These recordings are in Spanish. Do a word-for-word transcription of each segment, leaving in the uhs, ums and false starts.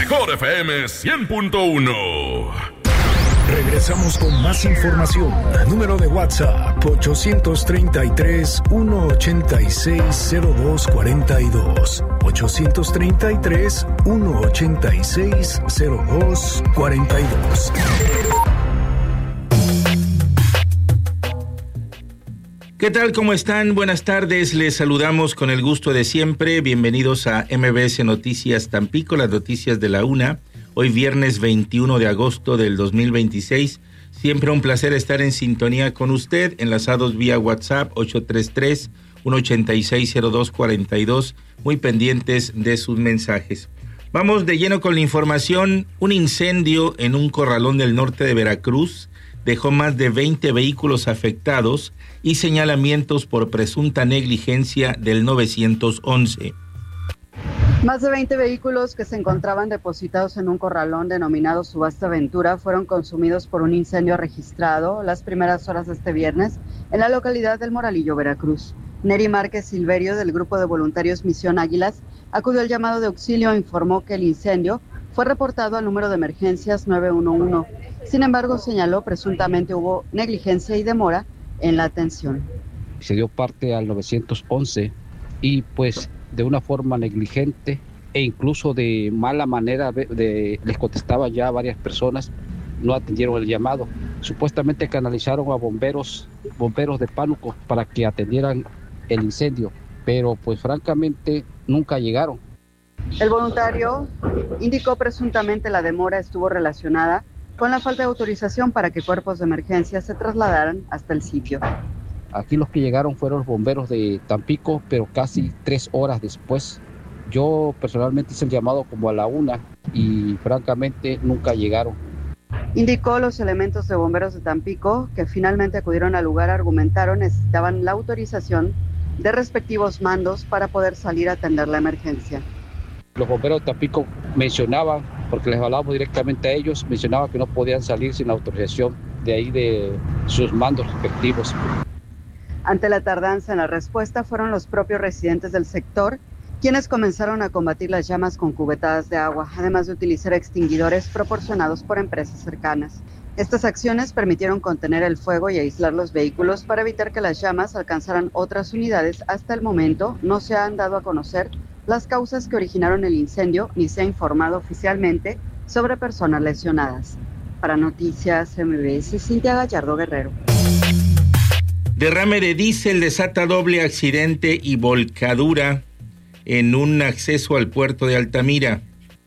Mejor F M cien punto uno. Regresamos con más información. Número de WhatsApp ocho tres tres, uno ocho seis, cero dos cuatro dos. ocho tres tres, uno ocho seis, cero dos cuatro dos. ¿Qué tal? ¿Cómo están? Buenas tardes. Les saludamos con el gusto de siempre. Bienvenidos a M B S Noticias Tampico, las noticias de la una. Hoy viernes veintiuno de agosto del dos mil veintiséis. Siempre un placer estar en sintonía con usted, enlazados vía WhatsApp ocho tres tres, uno ocho seis, cero dos cuatro dos, muy pendientes de sus mensajes. Vamos de lleno con la información. Un incendio en un corralón del norte de Veracruz dejó más de veinte vehículos afectados y señalamientos por presunta negligencia del nueve once. Más de veinte vehículos que se encontraban depositados en un corralón denominado Subasta Ventura fueron consumidos por un incendio registrado las primeras horas de este viernes en la localidad del Moralillo, Veracruz. Neri Márquez Silverio, del grupo de voluntarios Misión Águilas, acudió al llamado de auxilio e informó que el incendio fue reportado al número de emergencias nueve uno uno. Sin embargo, señaló presuntamente hubo negligencia y demora en la atención. Se dio parte al nueve once y pues de una forma negligente e incluso de mala manera de, de, les contestaba ya a varias personas, no atendieron el llamado. Supuestamente canalizaron a bomberos, bomberos de Pánuco para que atendieran el incendio, pero pues francamente nunca llegaron. El voluntario indicó presuntamente la demora estuvo relacionada con la falta de autorización para que cuerpos de emergencia se trasladaran hasta el sitio. Aquí los que llegaron fueron los bomberos de Tampico, pero casi tres horas después. Yo personalmente hice el llamado como a la una y francamente nunca llegaron. Indicó los elementos de bomberos de Tampico que finalmente acudieron al lugar, argumentaron necesitaban la autorización de respectivos mandos para poder salir a atender la emergencia. Los bomberos de Tampico mencionaban, porque les hablábamos directamente a ellos, mencionaban que no podían salir sin autorización de ahí de sus mandos respectivos. Ante la tardanza en la respuesta, fueron los propios residentes del sector quienes comenzaron a combatir las llamas con cubetadas de agua, además de utilizar extinguidores proporcionados por empresas cercanas. Estas acciones permitieron contener el fuego y aislar los vehículos para evitar que las llamas alcanzaran otras unidades. Hasta el momento no se han dado a conocer las causas que originaron el incendio ni se ha informado oficialmente sobre personas lesionadas. Para Noticias M B S, Cintia Gallardo Guerrero. Derrame de diésel desata doble accidente y volcadura en un acceso al puerto de Altamira.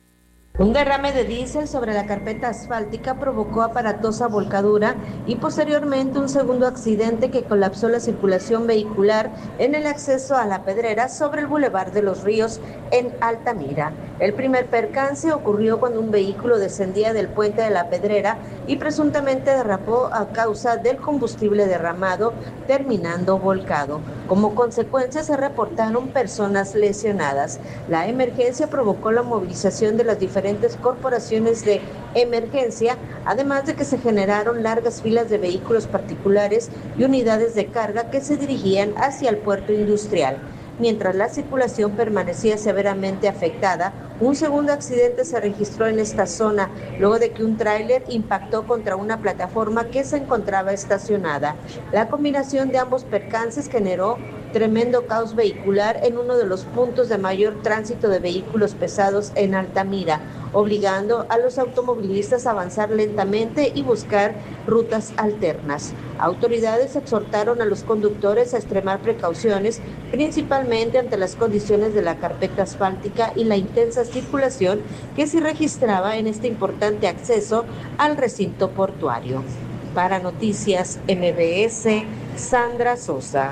Un derrame de diésel sobre la carpeta asfáltica provocó aparatosa volcadura y posteriormente un segundo accidente que colapsó la circulación vehicular en el acceso a La Pedrera sobre el Boulevard de los Ríos en Altamira. El primer percance ocurrió cuando un vehículo descendía del puente de La Pedrera y presuntamente derrapó a causa del combustible derramado, terminando volcado. Como consecuencia se reportaron personas lesionadas. La emergencia provocó la movilización de las diferentes corporaciones de emergencia, además de que se generaron largas filas de vehículos particulares y unidades de carga que se dirigían hacia el puerto industrial. Mientras la circulación permanecía severamente afectada, un segundo accidente se registró en esta zona, luego de que un tráiler impactó contra una plataforma que se encontraba estacionada. La combinación de ambos percances generó tremendo caos vehicular en uno de los puntos de mayor tránsito de vehículos pesados en Altamira, obligando a los automovilistas a avanzar lentamente y buscar rutas alternas. Autoridades exhortaron a los conductores a extremar precauciones, principalmente ante las condiciones de la carpeta asfáltica y la intensa circulación que se registraba en este importante acceso al recinto portuario. Para Noticias M B S, Sandra Sosa.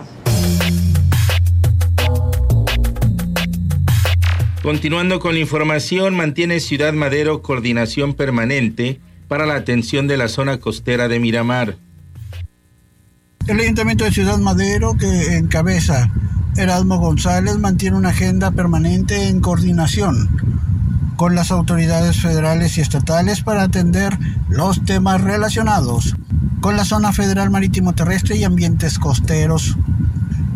Continuando con la información, mantiene Ciudad Madero coordinación permanente para la atención de la zona costera de Miramar. El Ayuntamiento de Ciudad Madero, que encabeza Erasmo González, mantiene una agenda permanente en coordinación con las autoridades federales y estatales para atender los temas relacionados con la zona federal marítimo terrestre y ambientes costeros.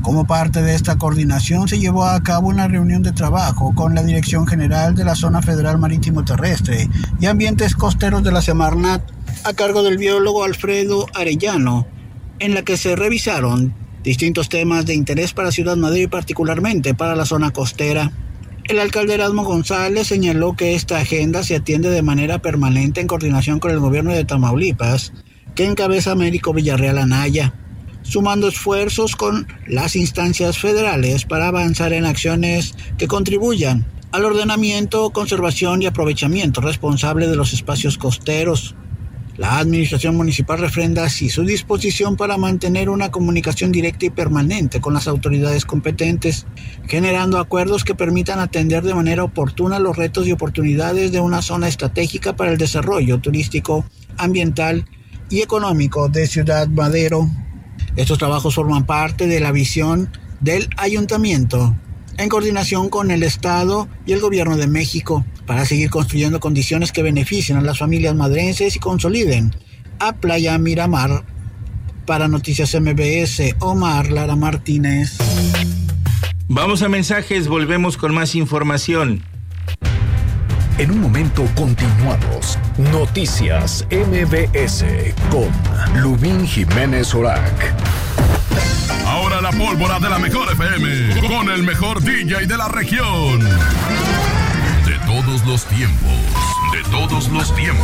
Como parte de esta coordinación se llevó a cabo una reunión de trabajo con la Dirección General de la Zona Federal Marítimo Terrestre y Ambientes Costeros de la Semarnat, a cargo del biólogo Alfredo Arellano, en la que se revisaron distintos temas de interés para Ciudad Madero y particularmente para la zona costera. El alcalde Erasmo González señaló que esta agenda se atiende de manera permanente en coordinación con el gobierno de Tamaulipas, que encabeza Américo Villarreal Anaya, sumando esfuerzos con las instancias federales para avanzar en acciones que contribuyan al ordenamiento, conservación y aprovechamiento responsable de los espacios costeros. La administración municipal refrenda así su disposición para mantener una comunicación directa y permanente con las autoridades competentes, generando acuerdos que permitan atender de manera oportuna los retos y oportunidades de una zona estratégica para el desarrollo turístico, ambiental y económico de Ciudad Madero. Estos trabajos forman parte de la visión del ayuntamiento, en coordinación con el Estado y el Gobierno de México, para seguir construyendo condiciones que beneficien a las familias madrenses y consoliden a Playa Miramar. Para Noticias M B S, Omar Lara Martínez. Vamos a mensajes, volvemos con más información. En un momento continuamos. Noticias M B S con Lubín Jiménez Orac. Ahora la pólvora de la mejor F M con el mejor D J de la región. De todos los tiempos, de todos los tiempos.